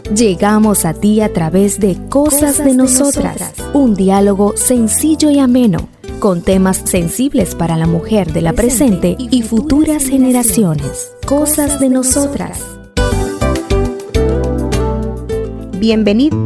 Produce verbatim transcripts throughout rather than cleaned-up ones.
Llegamos a ti a través de Cosas, Cosas de, nosotras, de Nosotras, un diálogo sencillo y ameno, con temas sensibles para la mujer de la presente, presente y futuras generaciones. Cosas de Nosotras. Bienvenido.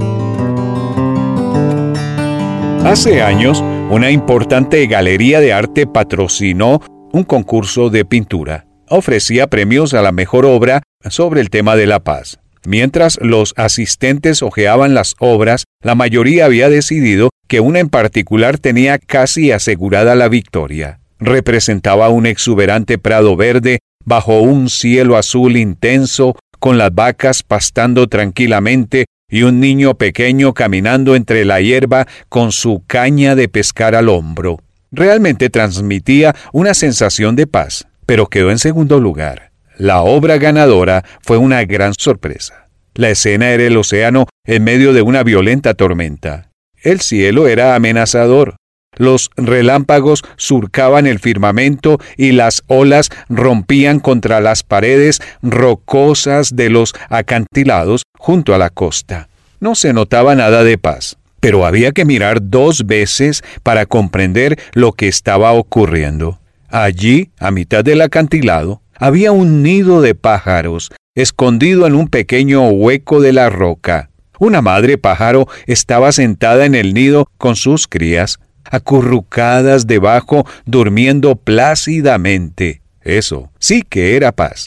Hace años, una importante galería de arte patrocinó un concurso de pintura. Ofrecía premios a la mejor obra sobre el tema de la paz. Mientras los asistentes hojeaban las obras, la mayoría había decidido que una en particular tenía casi asegurada la victoria. Representaba un exuberante prado verde bajo un cielo azul intenso, con las vacas pastando tranquilamente y un niño pequeño caminando entre la hierba con su caña de pescar al hombro. Realmente transmitía una sensación de paz, pero quedó en segundo lugar. La obra ganadora fue una gran sorpresa. La escena era el océano en medio de una violenta tormenta. El cielo era amenazador. Los relámpagos surcaban el firmamento y las olas rompían contra las paredes rocosas de los acantilados junto a la costa. No se notaba nada de paz, pero había que mirar dos veces para comprender lo que estaba ocurriendo. Allí, a mitad del acantilado, había un nido de pájaros, escondido en un pequeño hueco de la roca. Una madre pájaro estaba sentada en el nido con sus crías, acurrucadas debajo, durmiendo plácidamente. Eso sí que era paz.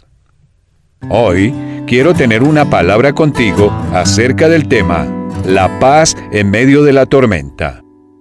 Hoy quiero tener una palabra contigo acerca del tema, la paz en medio de la tormenta.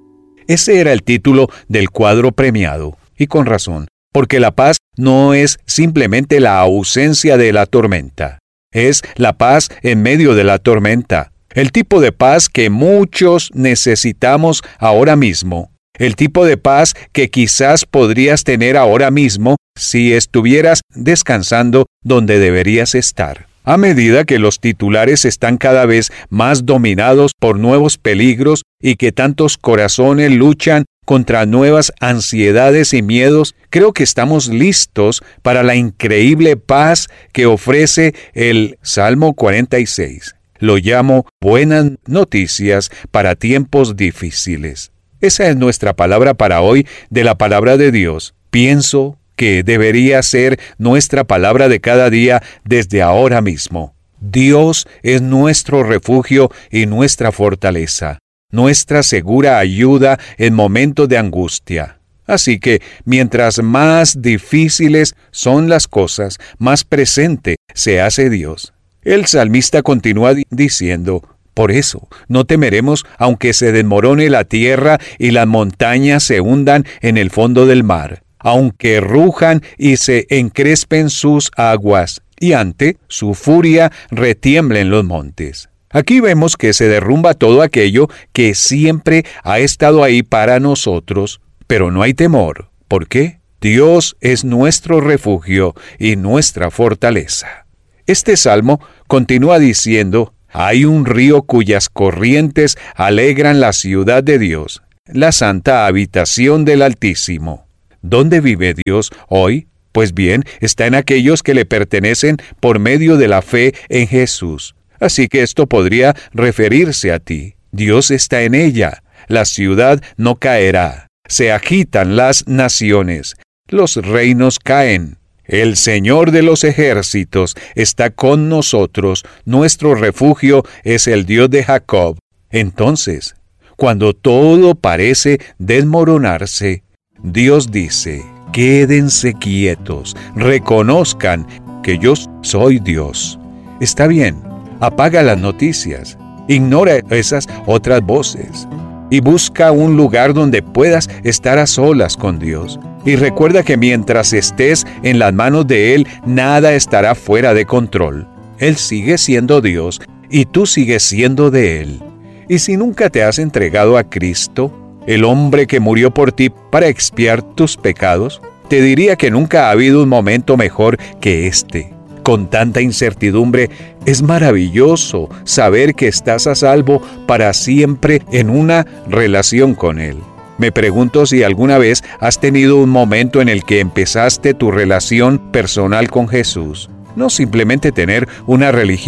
Ese era el título del cuadro premiado, y con razón. Porque la paz no es simplemente la ausencia de la tormenta. Es la paz en medio de la tormenta. El tipo de paz que muchos necesitamos ahora mismo. El tipo de paz que quizás podrías tener ahora mismo si estuvieras descansando donde deberías estar. A medida que los titulares están cada vez más dominados por nuevos peligros y que tantos corazones luchan contra nuevas ansiedades y miedos, creo que estamos listos para la increíble paz que ofrece el Salmo cuarenta y seis. Lo llamo buenas noticias para tiempos difíciles. Esa es nuestra palabra para hoy de la palabra de Dios. Pienso que debería ser nuestra palabra de cada día desde ahora mismo. Dios es nuestro refugio y nuestra fortaleza, nuestra segura ayuda en momentos de angustia. Así que, mientras más difíciles son las cosas, más presente se hace Dios. El salmista continúa diciendo, por eso, no temeremos aunque se desmorone la tierra y las montañas se hundan en el fondo del mar, aunque rujan y se encrespen sus aguas, y ante su furia retiemblen los montes. Aquí vemos que se derrumba todo aquello que siempre ha estado ahí para nosotros, pero no hay temor. ¿Por qué? Dios es nuestro refugio y nuestra fortaleza. Este salmo continúa diciendo, hay un río cuyas corrientes alegran la ciudad de Dios, la santa habitación del Altísimo. ¿Dónde vive Dios hoy? Pues bien, está en aquellos que le pertenecen por medio de la fe en Jesús. Así que esto podría referirse a ti. Dios está en ella. La ciudad no caerá. Se agitan las naciones. Los reinos caen. El Señor de los ejércitos está con nosotros. Nuestro refugio es el Dios de Jacob. Entonces, cuando todo parece desmoronarse, Dios dice, quédense quietos, reconozcan que yo soy Dios. Está bien. Apaga las noticias, ignora esas otras voces y busca un lugar donde puedas estar a solas con Dios. Y recuerda que mientras estés en las manos de Él, nada estará fuera de control. Él sigue siendo Dios y tú sigues siendo de Él. Y si nunca te has entregado a Cristo, el hombre que murió por ti para expiar tus pecados, te diría que nunca ha habido un momento mejor que este. Con tanta incertidumbre, es maravilloso saber que estás a salvo para siempre en una relación con Él. Me pregunto si alguna vez has tenido un momento en el que empezaste tu relación personal con Jesús. No simplemente tener una religión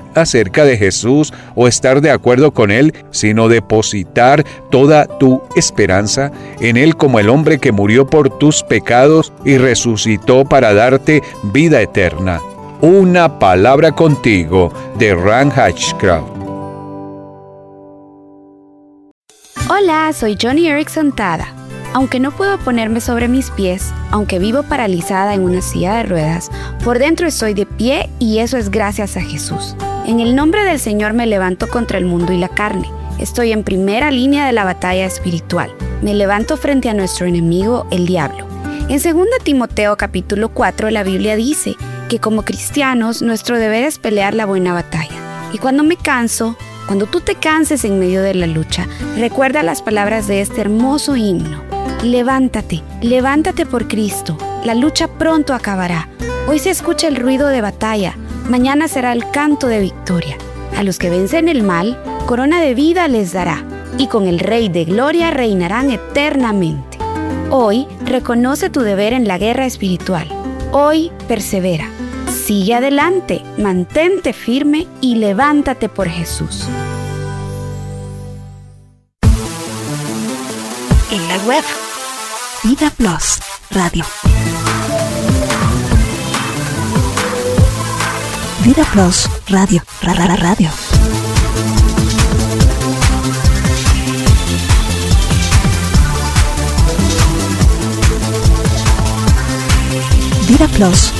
acerca de Jesús o estar de acuerdo con Él, sino depositar toda tu esperanza en Él como el hombre que murió por tus pecados y resucitó para darte vida eterna. Una palabra contigo, de Ran Hatchcraft. Hola, soy Joni Eareckson Tada. Aunque no puedo ponerme sobre mis pies, aunque vivo paralizada en una silla de ruedas, por dentro estoy de pie y eso es gracias a Jesús. En el nombre del Señor me levanto contra el mundo y la carne. Estoy en primera línea de la batalla espiritual. Me levanto frente a nuestro enemigo, el diablo. En segunda Timoteo capítulo cuatro la Biblia dice que como cristianos nuestro deber es pelear la buena batalla. Y cuando me canso, cuando tú te canses en medio de la lucha, recuerda las palabras de este hermoso himno. Levántate, levántate por Cristo, la lucha pronto acabará. Hoy se escucha el ruido de batalla, mañana será el canto de victoria. A los que vencen el mal, corona de vida les dará, y con el Rey de Gloria reinarán eternamente. Hoy reconoce tu deber en la guerra espiritual. Hoy persevera. Sigue adelante, mantente firme y levántate por Jesús. En la web, Vida Plus Radio. Vida Plus Radio, ra, ra, ra, radio. Vida Plus